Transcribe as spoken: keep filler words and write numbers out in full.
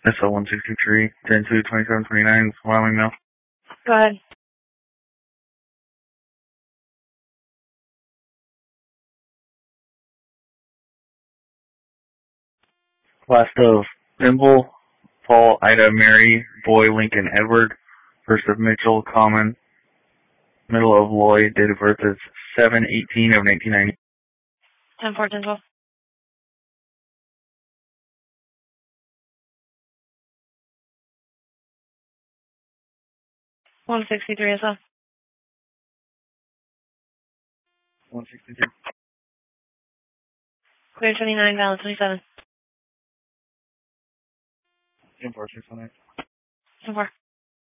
S L one sixty-three, ten two, twenty-seven twenty-nine, Wyoming Mill. Go ahead. Last of Thimble, Paul, Ida, Mary, Boy, Lincoln, Edward. First of Mitchell, Common. Middle of Lloyd, date of birth is seven eighteen of nineteen ninety. ten four, ten twelve. one sixty-three S L. one sixty-three. Clear twenty-nine, valid twenty-seven. ten four, six one eight. ten four.